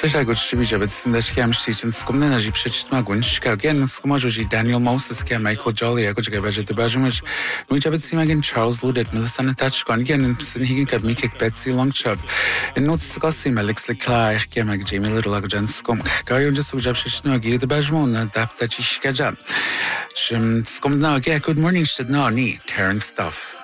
Good Shibija, but in the scam state and Scumna, she pitched Magunchka again, Scumaji, Daniel Moses, Michael Jolly, I could get the Bajamage, which I would see again Charles Ludek, Millicent Touchgon again, and he can make Betsy Longchop. And notes Gossim, Alex Leclerc, Kamak, Jamie Little Lagojan Scum, Gayo just would have Shishnagi, the Bajmon, that Shishkaja. Scum now, good morning, should now need Terran stuff.